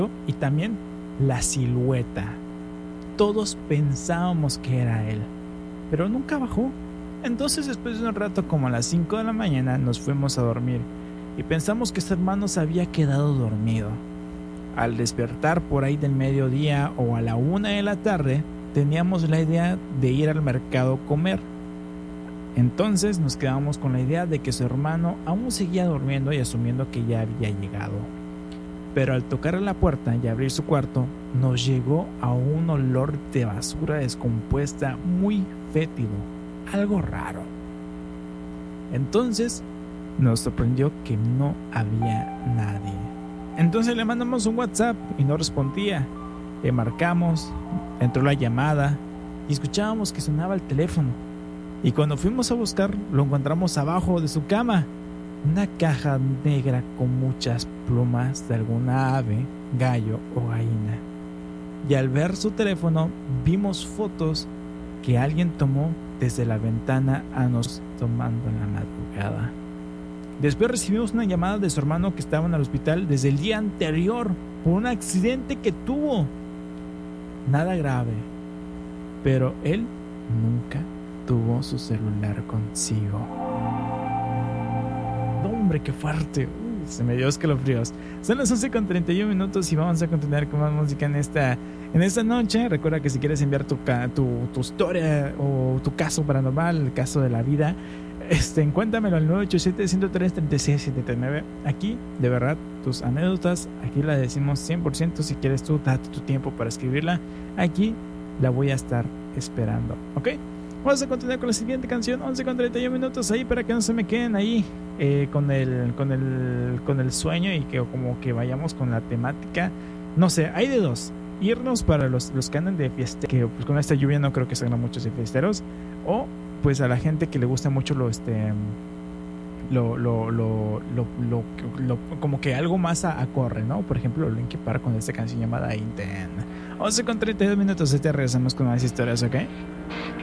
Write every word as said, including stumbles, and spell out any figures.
y también la silueta. Todos pensábamos que era él, pero nunca bajó. Entonces, después de un rato, como a las cinco de la mañana, nos fuimos a dormir y pensamos que su hermano se había quedado dormido. Al despertar por ahí del mediodía o a la una de la tarde, teníamos la idea de ir al mercado a comer. Entonces nos quedamos con la idea de que su hermano aún seguía durmiendo y asumiendo que ya había llegado. Pero al tocar la puerta y abrir su cuarto, nos llegó a un olor de basura descompuesta muy fétido, algo raro. Entonces nos sorprendió que no había nadie. Entonces le mandamos un WhatsApp y no respondía. Le marcamos, entró la llamada y escuchábamos que sonaba el teléfono. Y cuando fuimos a buscar, lo encontramos abajo de su cama. Una caja negra con muchas plumas de alguna ave, gallo o gallina. Y al ver su teléfono, vimos fotos que alguien tomó desde la ventana a nos tomando en la madrugada. Después recibimos una llamada de su hermano que estaba en el hospital desde el día anterior por un accidente que tuvo. Nada grave, pero él nunca tuvo su celular consigo. No, hombre, qué fuerte. Uy, se me dio escalofríos. Son las once con treinta y uno minutos y vamos a continuar con más música en esta, en esta noche. Recuerda que si quieres enviar tu, tu, tu historia o tu caso paranormal, el caso de la vida, este, cuéntamelo al nueve ocho siete, uno cero tres, tres seis siete nueve. Aquí, de verdad, tus anécdotas, aquí la decimos cien por ciento. Si quieres tú, date tu tiempo para escribirla. Aquí la voy a estar esperando, ¿ok? Vamos a continuar con la siguiente canción, once con treinta y uno minutos ahí, para que no se me queden ahí eh, con, el, con, el, con el sueño y que como que vayamos con la temática. No sé, hay de dos. Irnos para los, los que andan de fiesta, que pues con esta lluvia no creo que salgan muchos de fiesteros, o pues a la gente que le gusta mucho lo este lo lo lo lo, lo, lo como que algo más a, a corre, ¿no? Por ejemplo, Linkin Park con esta canción llamada Inten. once con treinta y dos minutos, este regresamos con más historias, ¿ok?